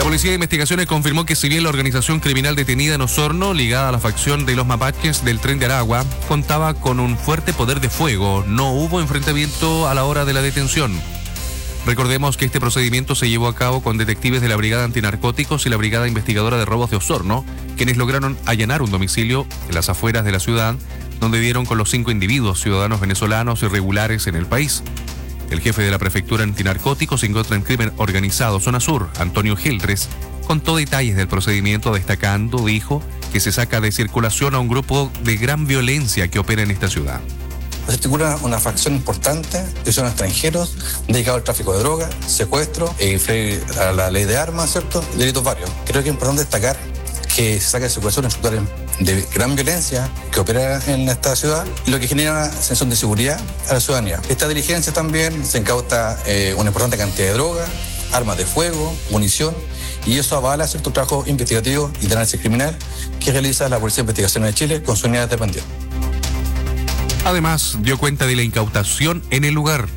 Policía de Investigaciones confirmó que si bien la organización criminal detenida en Osorno, ligada a la facción de los mapaches del Tren de Aragua, contaba con un fuerte poder de fuego, no hubo enfrentamiento a la hora de la detención. Recordemos que este procedimiento se llevó a cabo con detectives de la Brigada Antinarcóticos y la Brigada Investigadora de Robos de Osorno, quienes lograron allanar un domicilio en las afueras de la ciudad, donde dieron con los 5 individuos ciudadanos venezolanos irregulares en el país. El jefe de la Prefectura Antinarcóticos en contra del Crimen Organizado Zona Sur, Antonio Geldres, contó detalles del procedimiento destacando, dijo, que se saca de circulación a un grupo de gran violencia que opera en esta ciudad. Se articula una facción importante que son extranjeros dedicados al tráfico de drogas, secuestro, a la ley de armas, ¿cierto? Delitos varios. Creo que es importante destacar que se saca de circulación estructuras de gran violencia que opera en esta ciudad, lo que genera una sensación de seguridad a la ciudadanía. Esta diligencia también se incauta una importante cantidad de drogas, armas de fuego, munición, y eso avala cierto trabajo investigativo y de análisis criminal que realiza la Policía de Investigaciones de Chile con su unidad dependiente. Además, dio cuenta de la incautación en el lugar.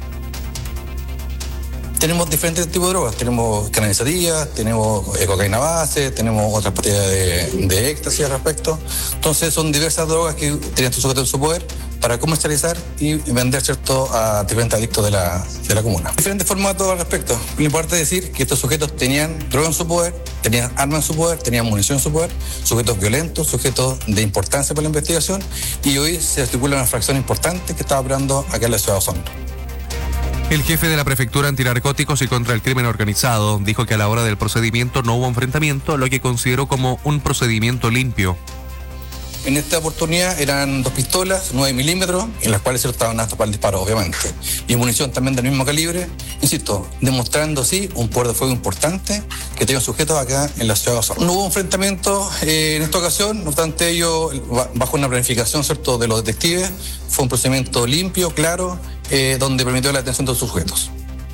Tenemos diferentes tipos de drogas, tenemos cannabisativas, tenemos cocaína base, tenemos otras pastillas de éxtasis al respecto. Entonces son diversas drogas que tenían estos sujetos en su poder para comercializar y vender, ¿cierto?, a diferentes adictos de la comuna. Diferentes formatos al respecto. Lo importante es decir que estos sujetos tenían droga en su poder, tenían armas en su poder, tenían munición en su poder, sujetos violentos, sujetos de importancia para la investigación, y hoy se articula una fracción importante que estaba operando acá en la ciudad de Osorno. El jefe de la Prefectura Antinarcóticos y contra el Crimen Organizado dijo que a la hora del procedimiento no hubo enfrentamiento, lo que consideró como un procedimiento limpio. En esta oportunidad eran 2 pistolas, 9 milímetros, en las cuales se estaban aptas para el disparo, obviamente. Y munición también del mismo calibre, insisto, demostrando así un poder de fuego importante que tenían sujetos acá en la ciudad de Osorno. No hubo enfrentamiento en esta ocasión, no obstante ello, bajo una planificación, ¿cierto?, de los detectives, fue un procedimiento limpio, claro, donde permitió la detención de los sujetos.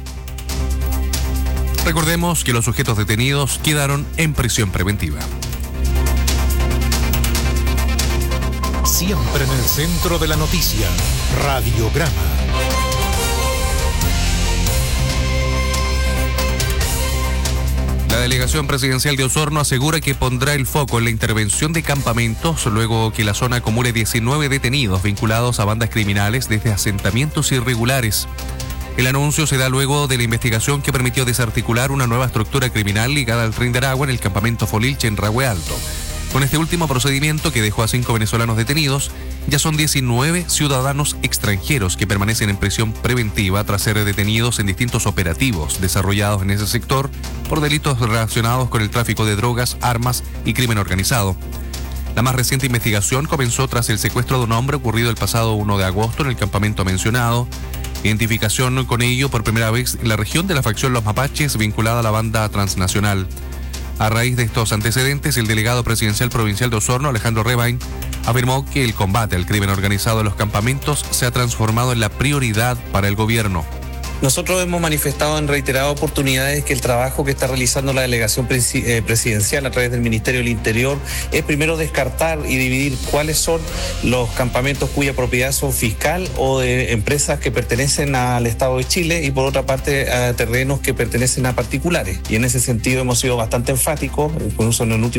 Recordemos que los sujetos detenidos quedaron en prisión preventiva. Siempre en el centro de la noticia, Radiograma. La delegación presidencial de Osorno asegura que pondrá el foco en la intervención de campamentos luego que la zona acumule 19 detenidos vinculados a bandas criminales desde asentamientos irregulares. El anuncio se da luego de la investigación que permitió desarticular una nueva estructura criminal ligada al Tren de Aragua en el campamento Folilche en Rahue Alto. Con este último procedimiento, que dejó a 5 venezolanos detenidos, ya son 19 ciudadanos extranjeros que permanecen en prisión preventiva tras ser detenidos en distintos operativos desarrollados en ese sector por delitos relacionados con el tráfico de drogas, armas y crimen organizado. La más reciente investigación comenzó tras el secuestro de un hombre ocurrido el pasado 1 de agosto en el campamento mencionado. Identificación con ello por primera vez en la región de la facción Los Mapaches vinculada a la banda transnacional. A raíz de estos antecedentes, el delegado presidencial provincial de Osorno, Alejandro Rebain, afirmó que el combate al crimen organizado en los campamentos se ha transformado en la prioridad para el gobierno. Nosotros hemos manifestado en reiteradas oportunidades que el trabajo que está realizando la delegación presidencial a través del Ministerio del Interior es primero descartar y dividir cuáles son los campamentos cuya propiedad son fiscal o de empresas que pertenecen al Estado de Chile y por otra parte a terrenos que pertenecen a particulares. Y en ese sentido hemos sido bastante enfáticos, incluso en el último